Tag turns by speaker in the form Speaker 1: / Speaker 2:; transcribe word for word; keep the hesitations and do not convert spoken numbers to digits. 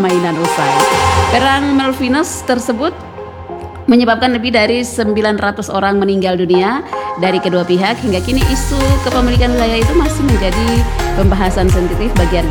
Speaker 1: mainan usai. Perang Malvinas tersebut menyebabkan lebih dari sembilan ratus orang meninggal dunia dari kedua pihak. Hingga kini isu kepemilikan wilayah itu masih menjadi pembahasan sensitif bagi